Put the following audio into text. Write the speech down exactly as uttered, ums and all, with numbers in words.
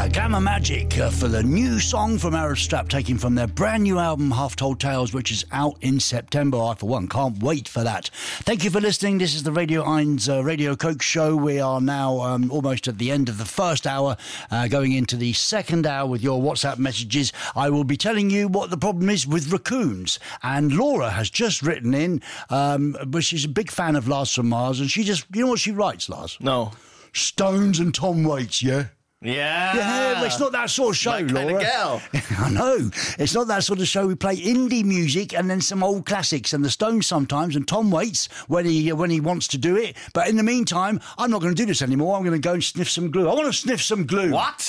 Uh, Glamour Magic uh, for the new song from Arab Strap, taken from their brand new album Half Told Tales, which is out in September. I, for one, can't wait for that. Thank you for listening. This is the Radio Eins uh, Radio Coke Show. We are now um, almost at the end of the first hour, uh, going into the second hour with your WhatsApp messages. I will be telling you what the problem is with raccoons. And Laura has just written in, um, but she's a big fan of Lars from Mars, and she just, you know what she writes, Lars? No. Stones and Tom Waits, yeah? Yeah. Yeah, well, it's not that sort of show, My kind Laura. of girl. I know. It's not that sort of show. We play indie music and then some old classics, and the Stones sometimes, and Tom Waits when he when he wants to do it. But in the meantime, I'm not going to do this anymore. I'm going to go and sniff some glue. I want to sniff some glue. What?